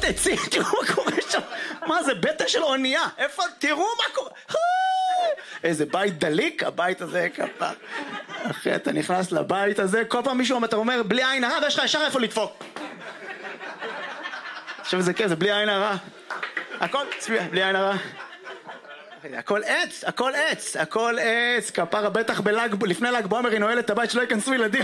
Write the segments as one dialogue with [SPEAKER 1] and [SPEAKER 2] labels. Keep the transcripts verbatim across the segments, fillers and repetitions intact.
[SPEAKER 1] גגות עצים, תראו מה קורה שם. מה זה, בטן של אונייה. איפה, תראו מה קורה. איזה בית דליק, הבית הזה כפה. אחי, אתה נכנס לבית הזה, כל פעם מישהו אתה אומר, בלי עין הרע, ויש לך ישר איפה לדפוק. עכשיו זה כן, זה בלי עין הרע. הכל, צביע, בלי עין הרע. הכל עץ, הכל עץ, הכל עץ. כפרה בטח בלג, לפני לג בעומר היא נועלת את הבית שלא ייכנסו ילדים.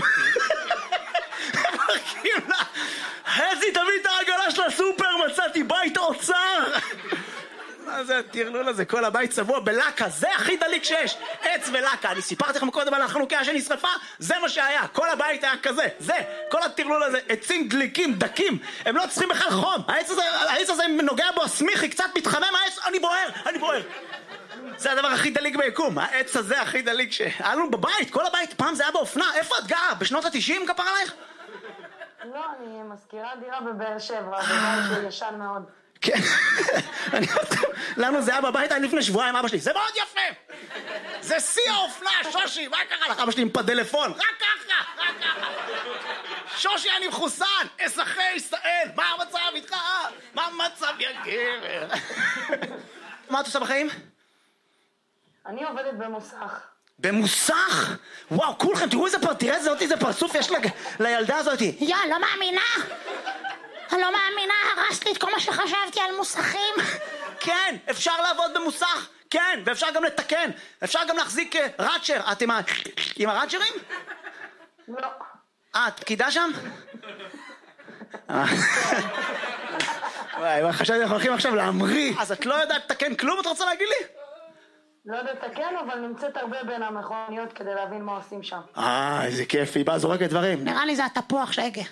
[SPEAKER 1] חזי, תביא את העגלה של הסופר, מצאתי בית אוצר. מה זה הטרלול הזה? כל הבית צבוע בלקה, זה הכי דליק שיש. עץ ולקה, אני סיפרתי לכם קודם על החנוכיה שנשרפה, זה מה שהיה, כל הבית היה כזה, זה, כל הטרלול הזה, עצים דליקים, דקים, הם לא צריכים בכלל חום, העץ הזה, העץ הזה נוגע בו, הסמיכי, קצת מתחמם, העץ, אני בוער, אני בוער. זה הדבר הכי דליק ביקום, העץ הזה הכי דליק שהיה לנו בבית, כל הבית, פעם זה היה באופנה, איפה את גרה? בשנות התשעים כפר עלייך?
[SPEAKER 2] לא, אני מזכירה דירה בבאר שבע, בבית שהוא ישן מאוד.
[SPEAKER 1] כן, לנו זה היה בבית, אני לפני שבועיים אבא שלי, זה מאוד יפה, זה שיא האופנה, שושי, מה קרה לך? אבא שלי עם פדלפון, רק ככה, רק ככה, שושי אני מחוסן, אזרחי ישראל, מה המצב איתך? מה המצב יא גבר? מה את עושה בחיים?
[SPEAKER 2] אני עובדת במוסך.
[SPEAKER 1] במוסך? וואו, כולכם, תראו איזה פרט, תראה איזה, איזה פרצוף יש לילדה הזאת.
[SPEAKER 3] יא, לא מאמינה. אני לא מאמינה, הרסת לי את כל מה שחשבתי על מוסכים.
[SPEAKER 1] כן, אפשר לעבוד במוסך, כן, ואפשר גם לתקן, אפשר גם להחזיק ראצ'ר. את עם, ה... עם הראצ'רים?
[SPEAKER 2] לא.
[SPEAKER 1] אה, את פקידה שם? וואי, חשבתי אנחנו הולכים עכשיו להמריא. אז את לא יודעת לתקן כלום, את רוצה להגיד לי?
[SPEAKER 2] לא יודעת לתקן, אבל נמצאת הרבה בין המכוניות כדי להבין מה עושים שם.
[SPEAKER 1] אה, איזה כיף, היא באה זורקת דברים.
[SPEAKER 3] נראה לי זה התפוח שהגה.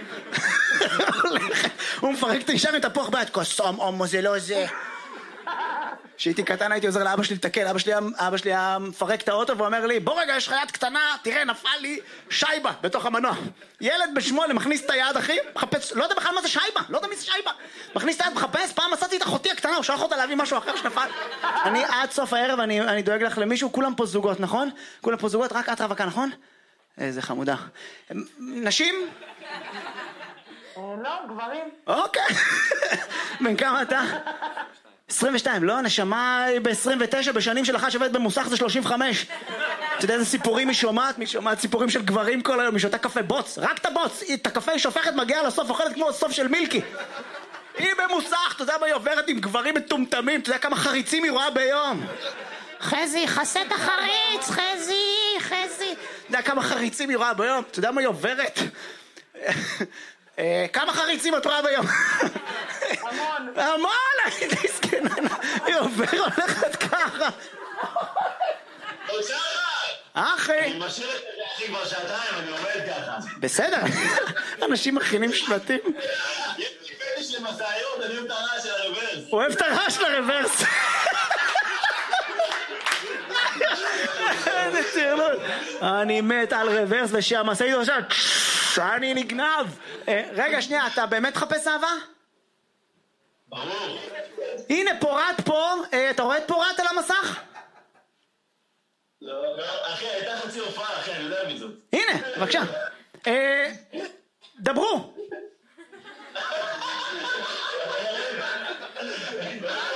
[SPEAKER 1] הוא מפרק את האישה מתפוח ביד, קוסום, אומו, זה לא זה. כשהייתי קטן הייתי עוזר לאבא שלי לתקן, אבא שלי, אבא שלי היה מפרק את האוטו ואומר לי, בוא רגע, יש לך יד קטנה, תראה, נפל לי שייבה בתוך המנוע. ילד בשמונה מכניס את היד, אחי, מחפש, לא יודע בכלל מה זה שייבה, לא יודע מי זה שייבה. מכניס את היד, מחפש, פעם מצאתי את אחותי הקטנה, הוא שלח אותה להביא משהו אחר שנפל. אני עד סוף הערב, אני, אני דואג לך למישהו, כולם פה זוגות, נכון? כולם פה זוגות, רק את רווקה, נכון? איזה חמודה. נשים?
[SPEAKER 2] לא, גברים.
[SPEAKER 1] אוקיי. בן כמה אתה? עשרים ושתיים, לא, נשמה ב-עשרים ותשע, בשנים של אחת שעובדת במוסך זה שלושים וחמש. אתה יודע איזה סיפורים היא שומעת? היא שומעת סיפורים של גברים כל היום, היא שותה קפה בוץ, רק את הבוץ, את הקפה היא שופכת, מגיעה לסוף, אוכלת כמו הסוף של מילקי. היא במוסך, אתה יודע מה היא עוברת עם גברים מטומטמים, אתה יודע כמה חריצים היא רואה ביום.
[SPEAKER 3] חזי, חסה את החריץ, חזי, חזי.
[SPEAKER 1] אתה יודע כמה חריצים היא רואה ביום, אתה יודע מה היא עוברת? כמה חריצים את רואה ביום?
[SPEAKER 2] המון.
[SPEAKER 1] המון, הייתי סקנה, היא עובר הולכת ככה.
[SPEAKER 4] רוצה לך?
[SPEAKER 1] אחי.
[SPEAKER 4] אני משאיר את זה אחי כבר שעתיים, אני עומד ככה.
[SPEAKER 1] בסדר, אנשים מכינים שלטים.
[SPEAKER 4] יש לי פטיש למסעיות, אני אוהב את הרעש של הרוורס.
[SPEAKER 1] הוא אוהב את הרעש של הרוורס. איזה טרלול. אני מת על רוורס ושהמשאית עכשיו אני נגנב. רגע שנייה, אתה באמת חפש אהבה?
[SPEAKER 4] ברור.
[SPEAKER 1] הנה פורט פה, אתה רואה את פורט על המסך?
[SPEAKER 4] לא, אחי, הייתה חצי הופעה, אחי, אני יודע מי זאת.
[SPEAKER 1] הנה, בבקשה. דברו.